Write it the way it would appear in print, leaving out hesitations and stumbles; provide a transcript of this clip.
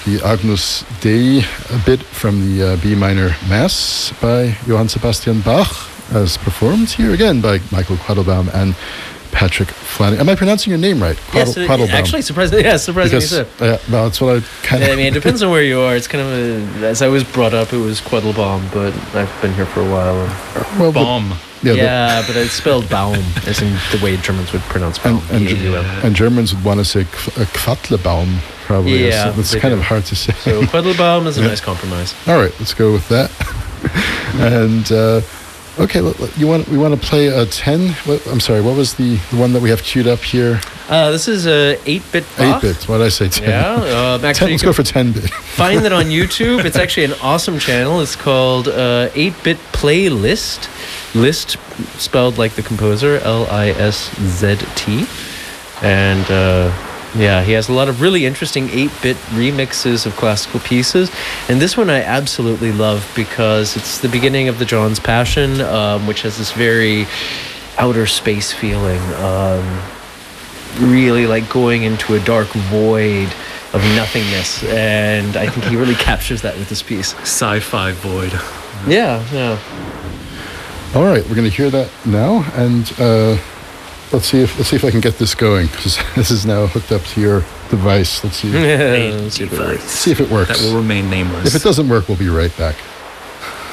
the Agnus Dei bit from the B minor Mass by Johann Sebastian Bach, as performed here again by Michael Quattlebaum and Patrick Flanagan. Am I pronouncing your name right? Yes, actually, surprisingly so. Well, that's what I kind of... I mean, it depends on where you are. It's kind of, as I was brought up, it was Quattlebaum, but I've been here for a while. Well, Baum. But it's spelled Baum, as in the way Germans would pronounce Baum. And Germans would want to say Quattlebaum, probably. Yeah, so it's kind of hard to say. So Quattlebaum is a nice compromise. All right, let's go with that. And... okay, we want to play a 10. I'm sorry, what was the one that we have queued up here? This is a 8-bit Bach. 8-bit, what did I say, 10? Yeah, actually, let's go for 10-bit. Find that on YouTube. It's actually an awesome channel. It's called 8-bit Playlist. List spelled like the composer, L-I-S-Z-T. And... he has a lot of really interesting 8-bit remixes of classical pieces. And this one I absolutely love because it's the beginning of the John's Passion, which has this very outer space feeling. Really like going into a dark void of nothingness. And I think he really captures that with this piece. Sci-fi void. Yeah. All right, we're going to hear that now. And... Let's see if I can get this going, because this is now hooked up to your device. Let's see. Let's see if it works. See if it works. That will remain nameless. If it doesn't work, we'll be right back.